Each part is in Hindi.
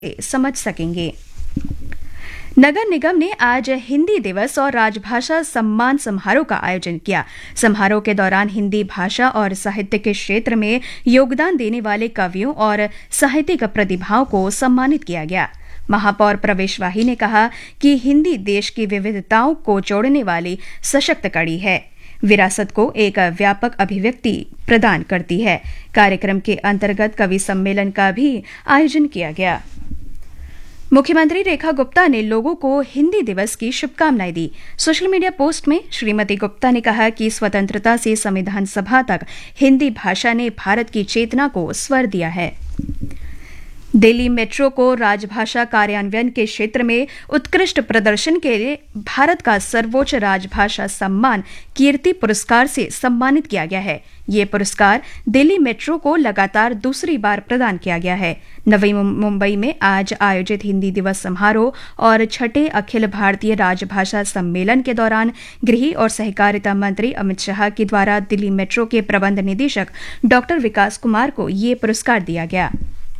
समझ सकेंगे। नगर निगम ने आज हिंदी दिवस और राजभाषा सम्मान समारोह का आयोजन किया। समारोह के दौरान हिंदी भाषा और साहित्य के क्षेत्र में योगदान देने वाले कवियों और साहित्यिक प्रतिभाओं को सम्मानित किया गया। महापौर प्रवेश वाही ने कहा कि हिंदी देश की विविधताओं को जोड़ने वाली सशक्त कड़ी है, विरासत को एक व्यापक अभिव्यक्ति प्रदान करती है। कार्यक्रम के अंतर्गत कवि सम्मेलन का भी आयोजन किया गया। मुख्यमंत्री रेखा गुप्ता ने लोगों को हिंदी दिवस की शुभकामनाएं दी। सोशल मीडिया पोस्ट में श्रीमती गुप्ता ने कहा कि स्वतंत्रता से संविधान सभा तक हिंदी भाषा ने भारत की चेतना को स्वर दिया है। दिल्ली मेट्रो को राजभाषा कार्यान्वयन के क्षेत्र में उत्कृष्ट प्रदर्शन के लिए भारत का सर्वोच्च राजभाषा सम्मान कीर्ति पुरस्कार से सम्मानित किया गया है। ये पुरस्कार दिल्ली मेट्रो को लगातार दूसरी बार प्रदान किया गया है। नवी मुंबई में आज आयोजित हिंदी दिवस समारोह और छठे अखिल भारतीय राजभाषा सम्मेलन के दौरान गृह और सहकारिता मंत्री अमित शाह के द्वारा दिल्ली मेट्रो के प्रबंध निदेशक डॉ. विकास कुमार को ये पुरस्कार दिया गया।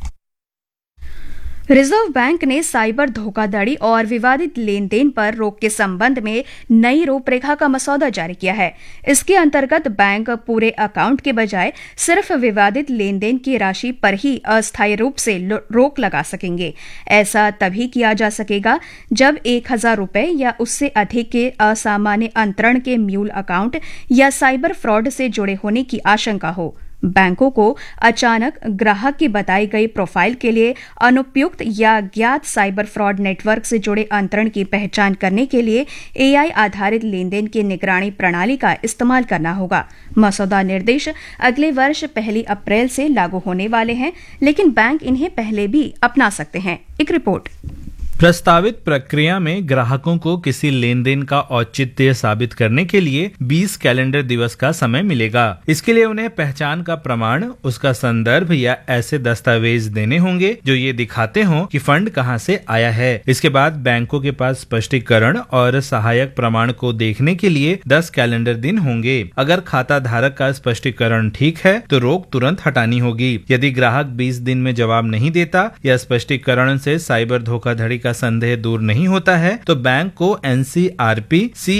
रिजर्व बैंक ने साइबर धोखाधड़ी और विवादित लेन देन पर रोक के संबंध में नई रूपरेखा का मसौदा जारी किया है। इसके अंतर्गत बैंक पूरे अकाउंट के बजाय सिर्फ विवादित लेन देन की राशि पर ही अस्थायी रूप से रोक लगा सकेंगे। ऐसा तभी किया जा सकेगा जब 1,000 रुपये या उससे अधिक के असामान्य अंतरण के मूल अकाउंट या साइबर फ्रॉड से जुड़े होने की आशंका हो। बैंकों को अचानक ग्राहक की बताई गई प्रोफाइल के लिए अनुपयुक्त या ज्ञात साइबर फ्रॉड नेटवर्क से जुड़े अंतरण की पहचान करने के लिए AI आधारित लेनदेन की निगरानी प्रणाली का इस्तेमाल करना होगा। मसौदा निर्देश अगले वर्ष 1 अप्रैल से लागू होने वाले हैं, लेकिन बैंक इन्हें पहले भी अपना सकते हैं। एक रिपोर्ट। प्रस्तावित प्रक्रिया में ग्राहकों को किसी लेन देन का औचित्य साबित करने के लिए 20 कैलेंडर दिवस का समय मिलेगा। इसके लिए उन्हें पहचान का प्रमाण, उसका संदर्भ या ऐसे दस्तावेज देने होंगे जो ये दिखाते हों कि फंड कहां से आया है। इसके बाद बैंकों के पास स्पष्टीकरण और सहायक प्रमाण को देखने के लिए 10 कैलेंडर दिन होंगे। अगर खाता धारक का स्पष्टीकरण ठीक है तो रोक तुरंत हटानी होगी। यदि ग्राहक 20 दिन में जवाब नहीं देता या स्पष्टीकरण से साइबर धोखाधड़ी का संदेह दूर नहीं होता है तो बैंक को NCRP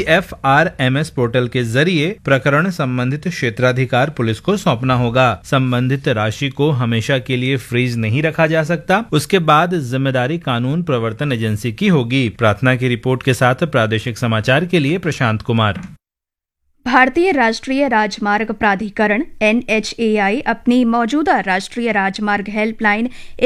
CFRMS पोर्टल के जरिए प्रकरण संबंधित क्षेत्राधिकार पुलिस को सौंपना होगा। संबंधित राशि को हमेशा के लिए फ्रीज नहीं रखा जा सकता। उसके बाद जिम्मेदारी कानून प्रवर्तन एजेंसी की होगी। प्रार्थना की रिपोर्ट के साथ प्रादेशिक समाचार के लिए प्रशांत कुमार। भारतीय राष्ट्रीय राजमार्ग प्राधिकरण NHAI अपनी मौजूदा राष्ट्रीय राजमार्ग हेल्पलाइन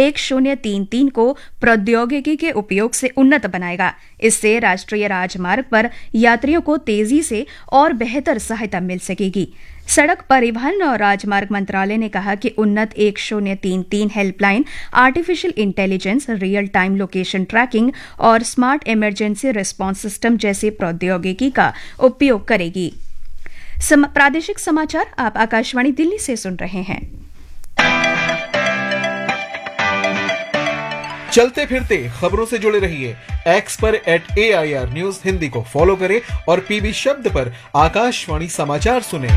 1033 को प्रौद्योगिकी के उपयोग से उन्नत बनाएगा। इससे राष्ट्रीय राजमार्ग पर यात्रियों को तेजी से और बेहतर सहायता मिल सकेगी। सड़क परिवहन और राजमार्ग मंत्रालय ने कहा कि उन्नत 1033 helpline artificial intelligence, real time location tracking और स्मार्ट इमरजेंसी रिस्पांस सिस्टम जैसी प्रौद्योगिकी का उपयोग करेगी। प्रादेशिक समाचार आप आकाशवाणी दिल्ली से सुन रहे हैं। चलते फिरते खबरों से जुड़े रहिए। X पर @AIR न्यूज हिंदी को फॉलो करें और PB शब्द पर आकाशवाणी समाचार सुनें।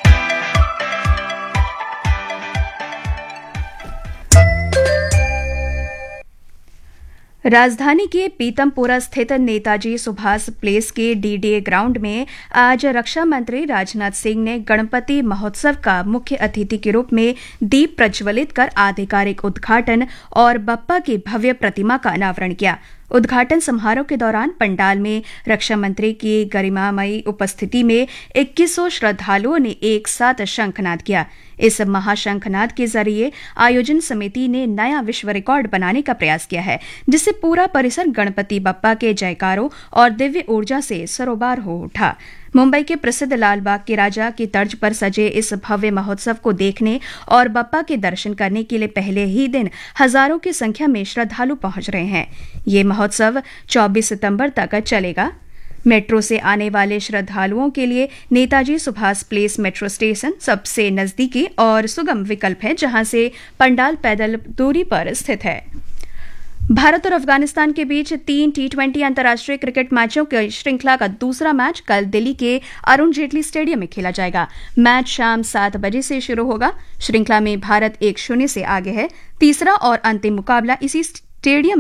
राजधानी के पीतमपुरा स्थित नेताजी सुभाष प्लेस के DDA ग्राउंड में आज रक्षा मंत्री राजनाथ सिंह ने गणपति महोत्सव का मुख्य अतिथि के रूप में दीप प्रज्वलित कर आधिकारिक उद्घाटन और बप्पा की भव्य प्रतिमा का अनावरण किया। उद्घाटन समारोह के दौरान पंडाल में रक्षा मंत्री की गरिमामयी उपस्थिति में 2100 श्रद्धालुओं ने एक साथ शंखनाद किया। इस महाशंखनाद के जरिए आयोजन समिति ने नया विश्व रिकॉर्ड बनाने का प्रयास किया है, जिससे पूरा परिसर गणपति बप्पा के जयकारों और दिव्य ऊर्जा से सरोबार हो उठा। मुंबई के प्रसिद्ध लाल बाग के राजा की तर्ज पर सजे इस भव्य महोत्सव को देखने और बप्पा के दर्शन करने के लिए पहले ही दिन हजारों की संख्या में श्रद्धालु पहुंच रहे हैं। ये महोत्सव 24 सितंबर तक चलेगा। मेट्रो से आने वाले श्रद्धालुओं के लिए Netaji Subhash place metro station सबसे नजदीकी और सुगम विकल्प है, जहां से पंडाल पैदल दूरी पर स्थित है। भारत और अफगानिस्तान के बीच 3 T20 अंतर्राष्ट्रीय क्रिकेट मैचों की श्रृंखला का दूसरा मैच कल दिल्ली के अरुण जेटली स्टेडियम में खेला जाएगा। मैच शाम 7 बजे से शुरू होगा। श्रृंखला में भारत 1-0 से आगे है। तीसरा और अंतिम मुकाबला इसी स्टेडियम